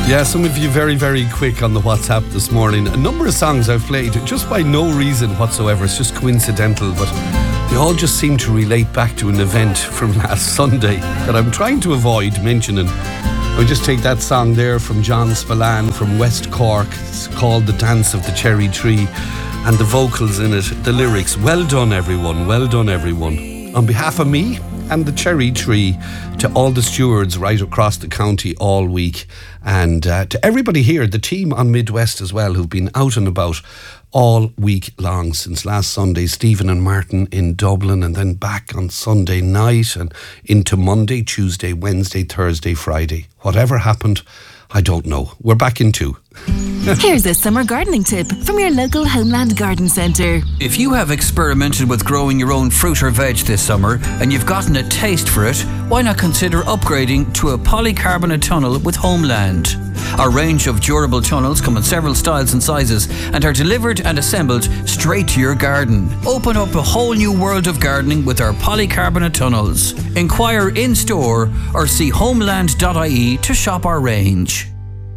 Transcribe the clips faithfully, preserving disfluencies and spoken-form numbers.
Yeah, some of you very, very quick on the WhatsApp this morning. A number of songs I've played just by no reason whatsoever. It's just coincidental, but they all just seem to relate back to an event from last Sunday that I'm trying to avoid mentioning. I just take that song there from John Spillane from West Cork. It's called The Dance of the Cherry Tree, and the vocals in it, the lyrics. Well done, everyone. Well done, everyone. On behalf of me and the Cherry Tree, to all the stewards right across the county all week, and uh, to everybody here, the team on Midwest as well, who've been out and about all week long since last Sunday. Stephen and Martin in Dublin, and then back on Sunday night and into Monday, Tuesday, Wednesday, Thursday, Friday. Whatever happened, I don't know. We're back in two. Here's a summer gardening tip from your local Homeland Garden Centre. If you have experimented with growing your own fruit or veg this summer and you've gotten a taste for it, why not consider upgrading to a polycarbonate tunnel with Homeland? Our range of durable tunnels come in several styles and sizes and are delivered and assembled straight to your garden. Open up a whole new world of gardening with our polycarbonate tunnels. Inquire in store or see homeland dot I E to shop our range.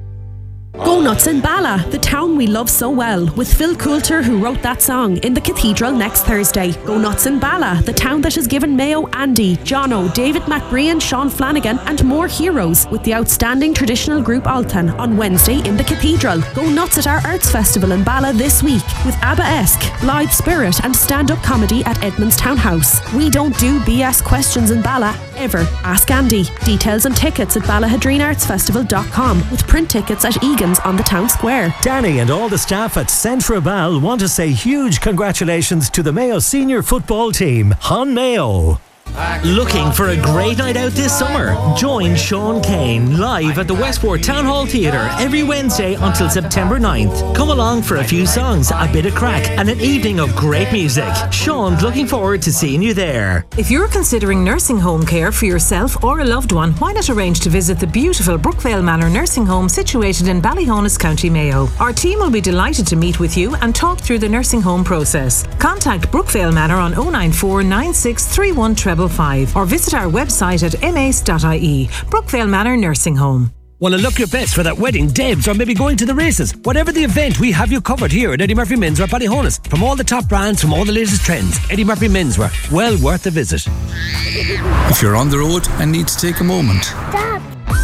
Go Nuts in Bala, the town we love so well, with Phil Coulter, who wrote that song, in the Cathedral next Thursday. Go Nuts in Bala, the town that has given Mayo, Andy, Jono, David McBrien, Sean Flanagan and more heroes, with the outstanding traditional group Altan on Wednesday in the Cathedral. Go nuts at our Arts Festival in Bala this week, with ABBA-esque, Blithe Spirit and stand-up comedy at Edmonds Townhouse. We don't do B S questions in Bala, ever. Ask Andy. Details and tickets at ballahadreen arts festival dot com, with print tickets at Egan's on the town square. Danny and all the staff at Centra Ball want to say huge congratulations to the Mayo senior football team. Hon Mayo. Looking for a great night out this summer? Join Sean Kane live at the Westport Town Hall Theatre every Wednesday until September ninth. Come along for a few songs, a bit of crack and an evening of great music. Sean's looking forward to seeing you there. If you're considering nursing home care for yourself or a loved one, why not arrange to visit the beautiful Brookvale Manor Nursing Home situated in Ballyhonus, County Mayo. Our team will be delighted to meet with you and talk through the nursing home process. Contact Brookvale Manor on oh nine four nine six three one five five or visit our website at m a c e dot I E. Brookvale Manor Nursing Home. Want to look your best for that wedding, Debs, or maybe going to the races? Whatever the event, we have you covered here at Eddie Murphy Menswear Ballyhonus. From all the top brands, from all the latest trends, Eddie Murphy Menswear, well worth a visit. If you're on the road and need to take a moment. Stop.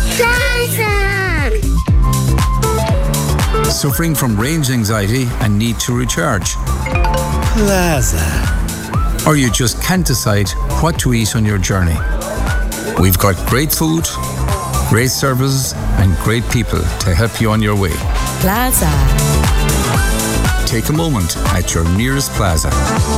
Plaza. Suffering from range anxiety and need to recharge. Plaza. Or you just can't decide what to eat on your journey. We've got great food, great services and great people to help you on your way. Plaza. Take a moment at your nearest Plaza.